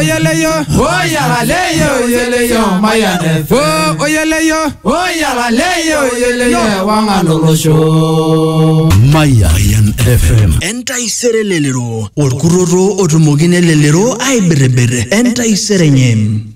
oyeleyo oyagaleyo oyeleyo Mayan FM oyeleyo oyagaleyo oyeleyo wanganolosho Mayan FM Entai serelelero Orkuroro otumogine lelero ai berebere Entai serenyem